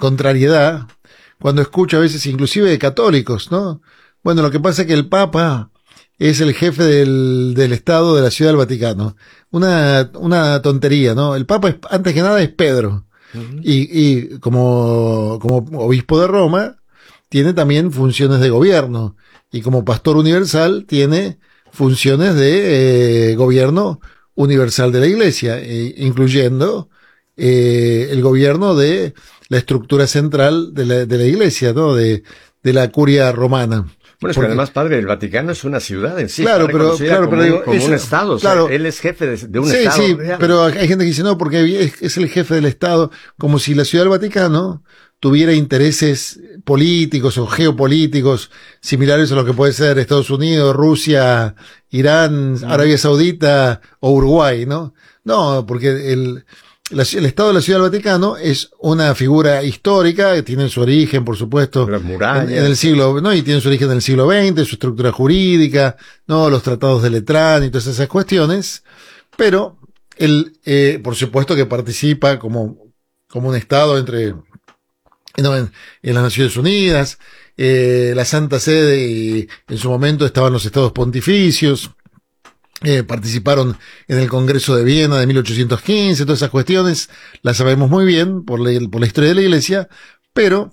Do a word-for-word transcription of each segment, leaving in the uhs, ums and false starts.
contrariedad cuando escucho a veces inclusive de católicos, ¿no? Bueno, lo que pasa es que el Papa es el jefe del, del Estado de la Ciudad del Vaticano. Una, una tontería, ¿no? El Papa, es, antes que nada, es Pedro. Uh-huh. Y, y como, como obispo de Roma, tiene también funciones de gobierno. Y como pastor universal, tiene funciones de eh, gobierno universal de la Iglesia, eh, incluyendo eh, el gobierno de la estructura central de la, de la Iglesia, ¿no? De, de la curia romana. Bueno, es que además, padre, el Vaticano es una ciudad en sí. Claro, pero, claro, como, pero digo, como es, un estado. Claro, o sea, él es jefe de, de un sí, estado. Sí, real. Pero hay gente que dice, no, porque es, es el jefe del Estado, como si la Ciudad del Vaticano tuviera intereses políticos o geopolíticos similares a lo que puede ser Estados Unidos, Rusia, Irán, mm. Arabia Saudita o Uruguay, ¿no? No, porque el... La, el Estado de la Ciudad del Vaticano es una figura histórica que tiene su origen, por supuesto, las murallas, en, en el siglo, no, y tiene su origen en el siglo veinte, su estructura jurídica, no, los tratados de Letrán y todas esas cuestiones, pero él, eh, por supuesto que participa como, como un Estado entre, no, en, en las Naciones Unidas, eh, la Santa Sede, y en su momento estaban los Estados Pontificios. Eh, participaron en el Congreso de Viena de mil ochocientos quince, todas esas cuestiones las sabemos muy bien por la, por la historia de la Iglesia, pero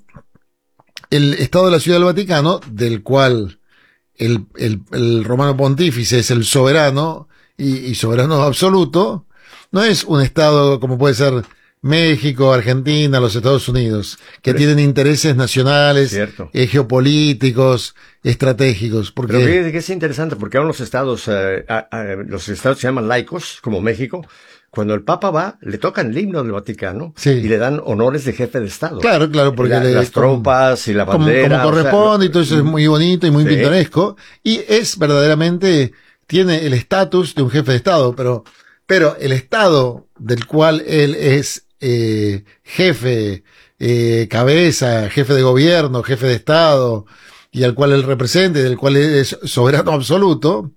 el Estado de la Ciudad del Vaticano, del cual el, el, el romano pontífice es el soberano y, y soberano absoluto, no es un Estado como puede ser México, Argentina, los Estados Unidos, que pero tienen intereses nacionales, eh, geopolíticos, estratégicos. Porque... Pero fíjate que es interesante, porque ahora los estados, eh, a, a, los estados se llaman laicos, como México. Cuando el Papa va, le tocan el himno del Vaticano sí. y le dan honores de jefe de Estado. Claro, claro, porque la, le, las tropas y la bandera. Como, como corresponde, o sea, y todo eso es muy bonito y muy sí. pintoresco. Y es verdaderamente, tiene el estatus de un jefe de Estado, pero, pero el Estado del cual él es eh, jefe, eh, cabeza, jefe de gobierno, jefe de Estado, y al cual él representa, del cual él es soberano absoluto,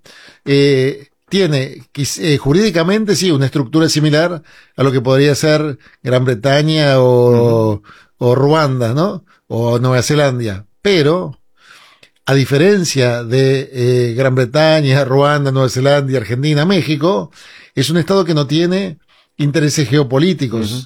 eh, tiene eh, jurídicamente sí una estructura similar a lo que podría ser Gran Bretaña o, uh-huh. o Ruanda, ¿no? O Nueva Zelanda. Pero, a diferencia de eh, Gran Bretaña, Ruanda, Nueva Zelanda, Argentina, México, es un Estado que no tiene intereses geopolíticos. Uh-huh.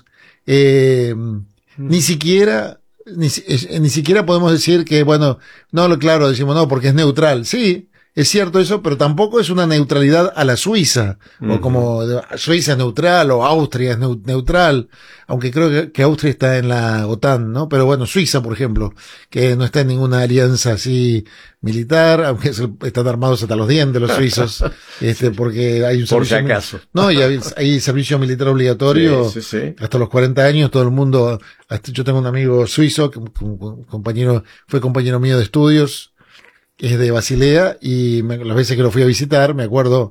Eh, uh-huh. Ni siquiera, ni, ni siquiera podemos decir que, bueno, no, claro, decimos no, porque es neutral. Sí, es cierto eso, pero tampoco es una neutralidad a la Suiza, uh-huh. o como Suiza es neutral, o Austria es neutral, aunque creo que, que Austria está en la OTAN, ¿no? Pero bueno, Suiza, por ejemplo, que no está en ninguna alianza así militar, aunque están armados hasta los dientes los suizos, este, porque hay un servicio... Por si acaso. No, y hay, hay servicio militar obligatorio, sí, sí, sí. hasta los cuarenta años, todo el mundo, hasta, yo tengo un amigo suizo, que, compañero, fue compañero mío de estudios, es de Basilea, y me, las veces que lo fui a visitar, me acuerdo,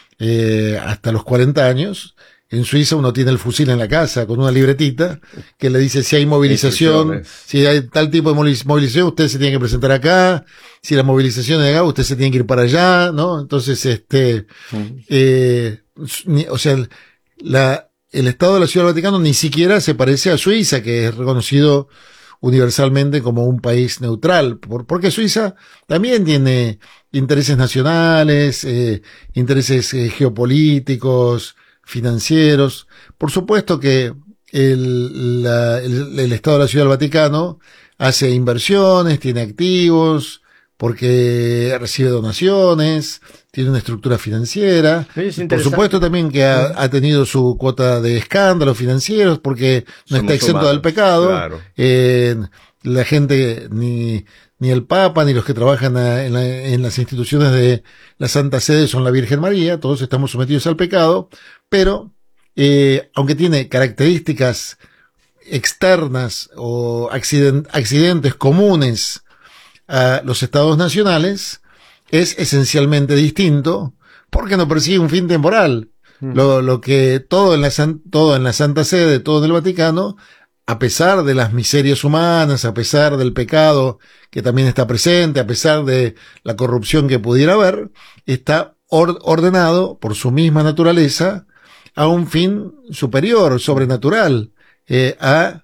eh, hasta los cuarenta años, en Suiza uno tiene el fusil en la casa con una libretita que le dice si hay movilización, si hay tal tipo de movilización, usted se tiene que presentar acá, si la movilización es de acá, usted se tiene que ir para allá, ¿no? Entonces, este, uh-huh. eh, ni, o sea, la, el Estado de la Ciudad del Vaticano ni siquiera se parece a Suiza, que es reconocido universalmente como un país neutral, por, porque Suiza también tiene intereses nacionales, eh, intereses eh, geopolíticos, financieros. Por supuesto que el, la, el, el Estado de la Ciudad del Vaticano hace inversiones, tiene activos, porque recibe donaciones, tiene una estructura financiera. Por supuesto también que ha, ha tenido su cuota de escándalos financieros, porque no Somos está exento humanos, del pecado. Claro. Eh, la gente, ni, ni el Papa, ni los que trabajan a, en, la, en las instituciones de la Santa Sede son la Virgen María, todos estamos sometidos al pecado, pero eh, aunque tiene características externas o accident, accidentes comunes a los estados nacionales, es esencialmente distinto porque no persigue un fin temporal. Mm. Lo, lo que todo en la todo en la Santa Sede, todo en el Vaticano, a pesar de las miserias humanas, a pesar del pecado que también está presente, a pesar de la corrupción que pudiera haber, está or, ordenado por su misma naturaleza a un fin superior, sobrenatural, eh, a